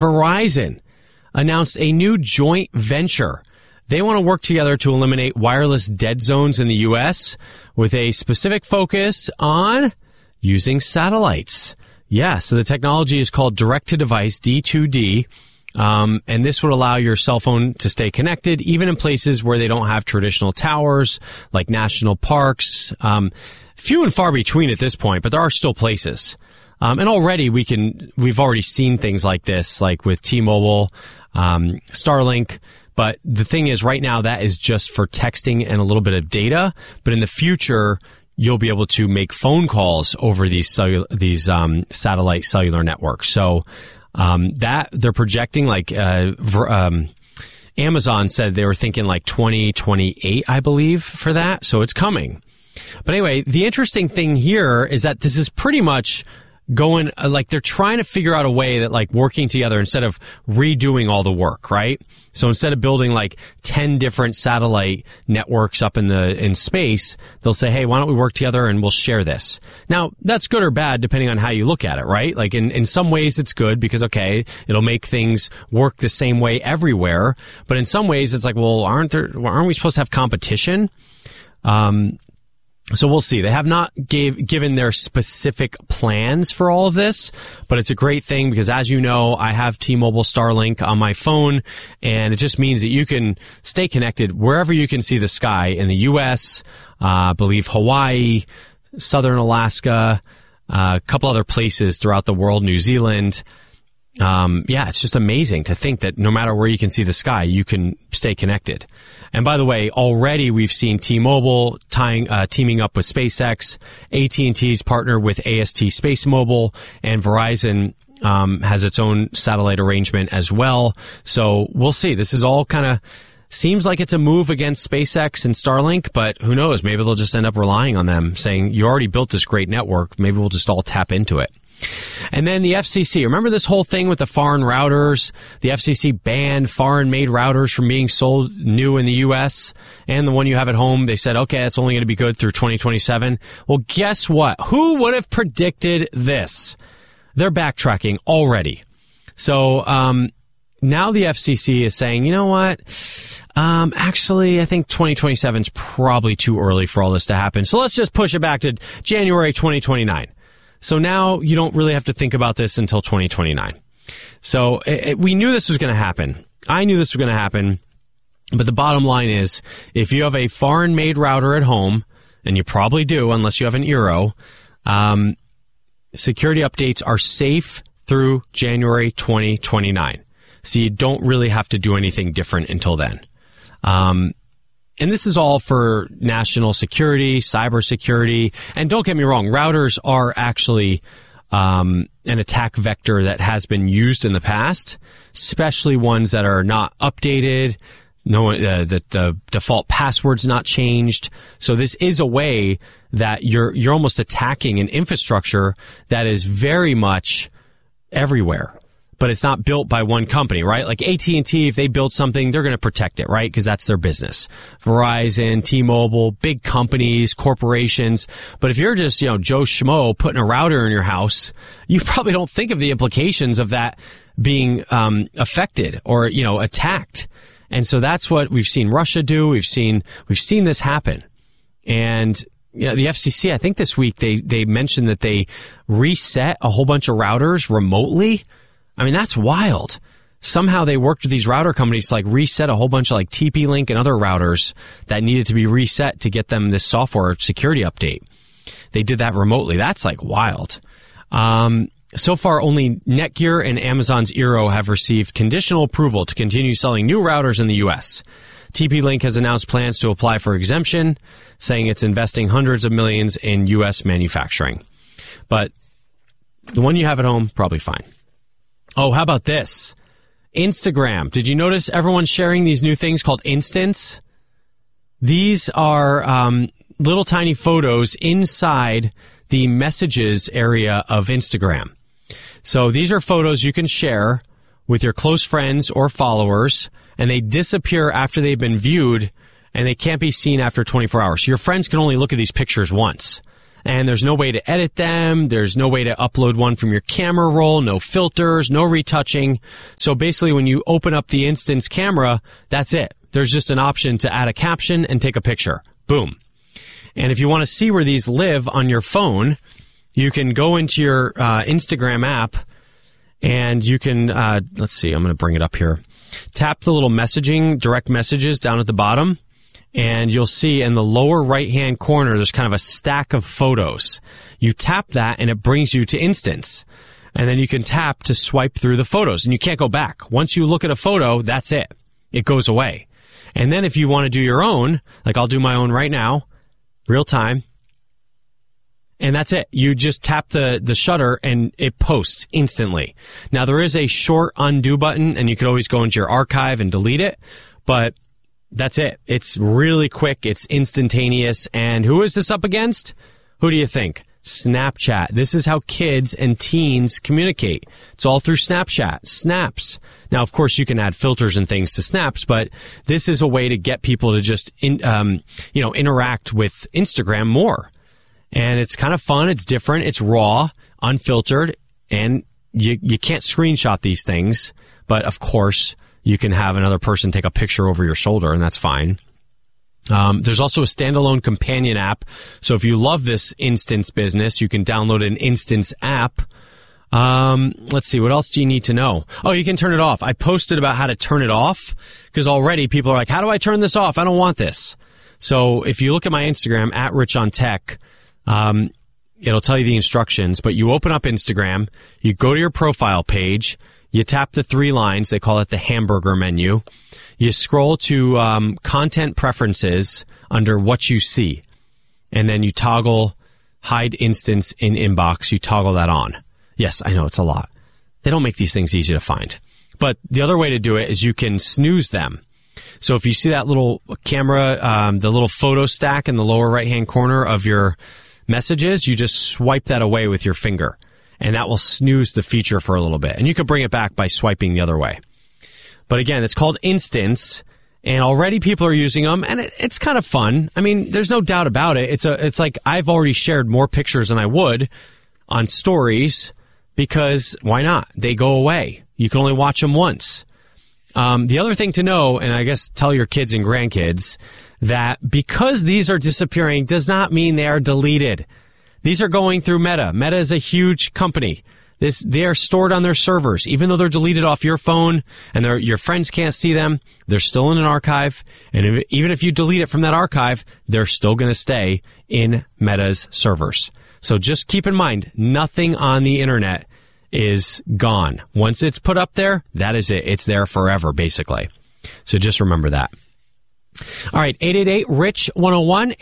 Verizon announced a new joint venture. They want to work together to eliminate wireless dead zones in the U.S. with a specific focus on using satellites. Yeah, so the technology is called direct-to-device, D2D, and this would allow your cell phone to stay connected even in places where they don't have traditional towers, like national parks. Few and far between at this point, but there are still places. And already we've already seen things like this, like with T-Mobile, Starlink. But the thing is, right now, that is just for texting and a little bit of data. But in the future, you'll be able to make phone calls over these satellite cellular networks. So that they're projecting, like Amazon said they were thinking like 2028, I believe, for that. So it's coming. But anyway, the interesting thing here is that this is pretty much going, like, they're trying to figure out a way that, like, working together instead of redoing all the work, right? So instead of building like 10 different satellite networks up in space, they'll say, hey, why don't we work together and we'll share this? Now, that's good or bad depending on how you look at it, right? Like in some ways it's good because, okay, it'll make things work the same way everywhere. But in some ways it's like, well, aren't we supposed to have competition? So we'll see. They have not given their specific plans for all of this, but it's a great thing because, as you know, I have T-Mobile Starlink on my phone, and it just means that you can stay connected wherever you can see the sky in the U.S., I believe Hawaii, southern Alaska, a couple other places throughout the world, New Zealand. Yeah, it's just amazing to think that no matter where you can see the sky, you can stay connected. And by the way, already we've seen T-Mobile teaming up with SpaceX, AT&T's partnered with AST SpaceMobile, and Verizon has its own satellite arrangement as well. So we'll see. This is all kind of seems like it's a move against SpaceX and Starlink, but who knows? Maybe they'll just end up relying on them, saying, you already built this great network. Maybe we'll just all tap into it. And then the FCC, remember this whole thing with the foreign routers? The FCC banned foreign-made routers from being sold new in the U.S. and the one you have at home. They said, okay, it's only going to be good through 2027. Well, guess what? Who would have predicted this? They're backtracking already. So now the FCC is saying, you know what? Actually, I think 2027 is probably too early for all this to happen. So let's just push it back to January 2029. So now you don't really have to think about this until 2029. So we knew this was going to happen. I knew this was going to happen. But the bottom line is, if you have a foreign-made router at home, and you probably do unless you have an Eero, security updates are safe through January 2029. So you don't really have to do anything different until then. And this is all for national security, cybersecurity. And don't get me wrong, routers are actually an attack vector that has been used in the past, especially ones that are not updated. The default password's not changed. So this is a way that you're almost attacking an infrastructure that is very much everywhere. But it's not built by one company, right? Like AT&T, if they build something, they're going to protect it, right? Because that's their business. Verizon, T-Mobile, big companies, corporations. But if you're just, Joe Schmo putting a router in your house, you probably don't think of the implications of that being affected or, attacked. And so that's what we've seen Russia do. We've seen this happen. And the FCC, I think this week they mentioned that they reset a whole bunch of routers remotely. I mean, that's wild. Somehow they worked with these router companies to reset a whole bunch of TP-Link and other routers that needed to be reset to get them this software security update. They did that remotely. That's wild. So far, only Netgear and Amazon's Eero have received conditional approval to continue selling new routers in the U.S. TP-Link has announced plans to apply for exemption, saying it's investing hundreds of millions in U.S. manufacturing. But the one you have at home, probably fine. Oh, how about this? Instagram. Did you notice everyone's sharing these new things called Instants? These are little tiny photos inside the messages area of Instagram. So these are photos you can share with your close friends or followers, and they disappear after they've been viewed, and they can't be seen after 24 hours. So your friends can only look at these pictures once. and there's no way to edit them. There's no way to upload one from your camera roll, no filters, no retouching. So basically when you open up the Instance camera, that's it. There's just an option to add a caption and take a picture. Boom. And if you want to see where these live on your phone, you can go into your Instagram app and you can, let's see, I'm going to bring it up here. Tap the little messaging, direct messages down at the bottom. And you'll see in the lower right-hand corner, there's kind of a stack of photos. You tap that, and it brings you to Instance. And then you can tap to swipe through the photos, and you can't go back. Once you look at a photo, that's it. It goes away. And then if you want to do your own, like I'll do my own right now, real time, and that's it. You just tap the shutter, and it posts instantly. Now, there is a short undo button, and you could always go into your archive and delete it, but that's it. It's really quick. It's instantaneous. And who is this up against? Who do you think? Snapchat. This is how kids and teens communicate. It's all through Snapchat. Snaps. Now, of course, you can add filters and things to Snaps, but this is a way to get people to just, interact with Instagram more. And it's kind of fun. It's different. It's raw, unfiltered, and you can't screenshot these things. But of course, you can have another person take a picture over your shoulder, and that's fine. There's also a standalone companion app. So if you love this Instance business, you can download an Instance app. Let's see. What else do you need to know? Oh, you can turn it off. I posted about how to turn it off because already people are like, how do I turn this off? I don't want this. So if you look at my Instagram, @RichOnTech, it'll tell you the instructions, but you open up Instagram, you go to your profile page, you tap the 3 lines, they call it the hamburger menu. You scroll to content preferences under what you see, and then you toggle hide Instance in inbox. You toggle that on. Yes, I know it's a lot. They don't make these things easy to find. But the other way to do it is you can snooze them. So if you see that little camera, the little photo stack in the lower right-hand corner of your messages, you just swipe that away with your finger. And that will snooze the feature for a little bit. And you can bring it back by swiping the other way. But again, it's called Instance, and already people are using them, and it's kind of fun. I mean, there's no doubt about it. It's like I've already shared more pictures than I would on stories because why not? They go away. You can only watch them once. The other thing to know, and I guess tell your kids and grandkids, that because these are disappearing does not mean they are deleted. These are going through Meta. Meta is a huge company. They are stored on their servers. Even though they're deleted off your phone and your friends can't see them, they're still in an archive. And even if you delete it from that archive, they're still going to stay in Meta's servers. So just keep in mind, nothing on the internet is gone. Once it's put up there, that is it. It's there forever, basically. So just remember that. All right, 888-RICH-101,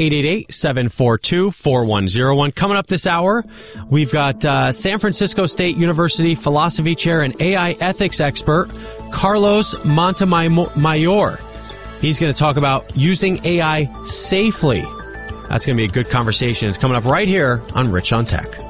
888-742-4101. Coming up this hour, we've got San Francisco State University philosophy chair and AI ethics expert, Carlos Montemayor. He's going to talk about using AI safely. That's going to be a good conversation. It's coming up right here on Rich on Tech.